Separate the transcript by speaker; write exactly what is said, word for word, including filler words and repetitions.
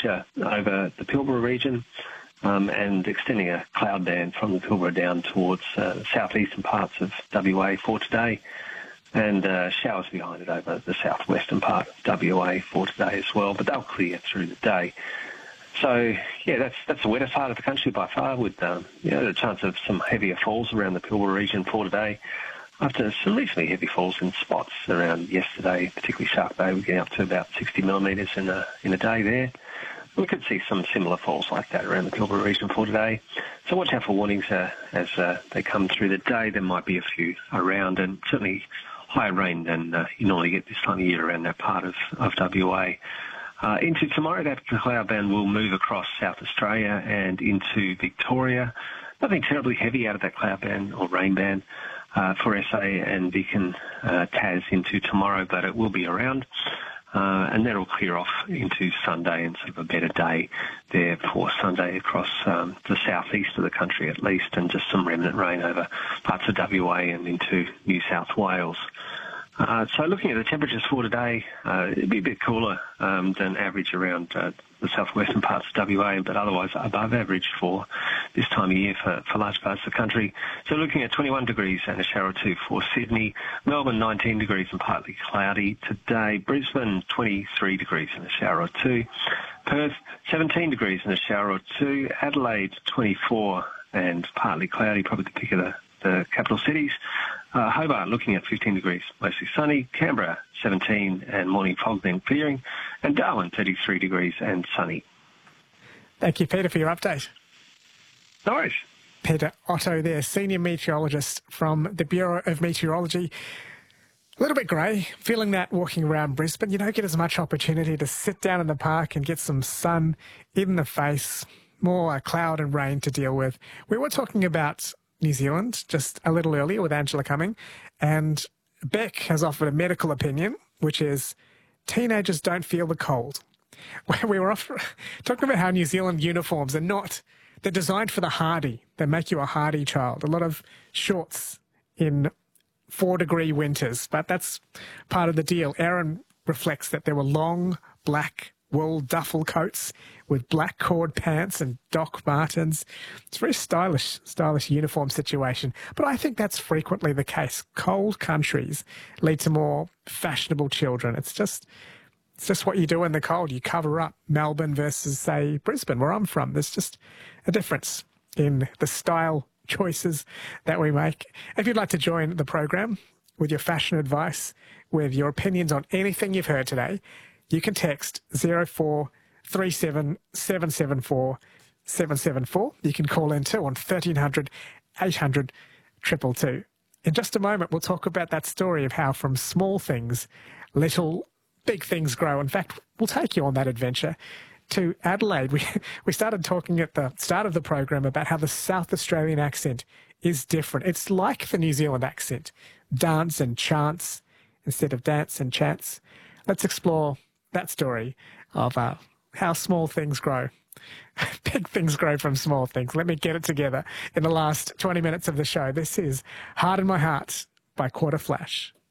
Speaker 1: feature over the Pilbara region um, and extending a cloud band from the Pilbara down towards uh, the southeastern parts of W A for today, and uh, showers behind it over the southwestern part of W A for today as well, but they'll clear through the day. So, yeah, that's that's the wettest part of the country by far, with um, you know, the chance of some heavier falls around the Pilbara region for today, after some reasonably heavy falls in spots around yesterday, particularly Shark Bay. We're getting up to about sixty millimetres in a, in a day there. We could see some similar falls like that around the Pilbara region for today. So watch out for warnings uh, as uh, they come through the day. There might be a few around, and certainly higher rain than uh, you normally get this time of year around that part of, of W A. Uh, into tomorrow, that cloud band will move across South Australia and into Victoria. Nothing terribly heavy out of that cloud band or rain band uh, for S A and Vic and uh, Tas into tomorrow, but it will be around. Uh, and that'll clear off into Sunday, and sort of a better day there for Sunday across um, the southeast of the country at least, and just some remnant rain over parts of W A and into New South Wales. Uh, so looking at the temperatures for today, uh, it'd be a bit cooler um, than average around uh, the southwestern parts of W A, but otherwise above average for this time of year for, for large parts of the country. So looking at twenty-one degrees and a shower or two for Sydney, Melbourne nineteen degrees and partly cloudy today, Brisbane twenty-three degrees and a shower or two, Perth seventeen degrees and a shower or two, Adelaide twenty-four and partly cloudy, probably the pick of the, the capital cities. Uh, Hobart looking at fifteen degrees, mostly sunny. Canberra seventeen and morning fog then clearing. And Darwin thirty-three degrees and sunny.
Speaker 2: Thank you, Peter, for your update.
Speaker 1: No worries.
Speaker 2: Peter Otto there, senior meteorologist from the Bureau of Meteorology. A little bit grey, feeling that walking around Brisbane. You don't get as much opportunity to sit down in the park and get some sun in the face. More cloud and rain to deal with. We were talking about New Zealand just a little earlier with Angela Cumming, and Beck has offered a medical opinion, which is teenagers don't feel the cold. We were off, talking about how New Zealand uniforms are not, they're designed for the hardy. They make you a hardy child. A lot of shorts in four degree winters, but that's part of the deal. Aaron reflects that there were long black wool duffel coats with black cord pants and Doc Martens. It's a very stylish, stylish uniform situation. But I think that's frequently the case. Cold countries lead to more fashionable children. It's just, it's just what you do in the cold. You cover up. Melbourne versus, say, Brisbane, where I'm from. There's just a difference in the style choices that we make. If you'd like to join the program with your fashion advice, with your opinions on anything you've heard today, you can text zero four three seven seven seven four seven seven four. You can call in too on thirteen hundred eight hundred two two two. In just a moment, we'll talk about that story of how from small things, little big things grow. In fact, we'll take you on that adventure to Adelaide. We, we started talking at the start of the program about how the South Australian accent is different. It's like the New Zealand accent, dance and chants instead of dance and chants. Let's explore that story of uh, how small things grow. Big things grow from small things. Let me get it together in the last twenty minutes of the show. This is Heart in My Heart by Quarter Flash.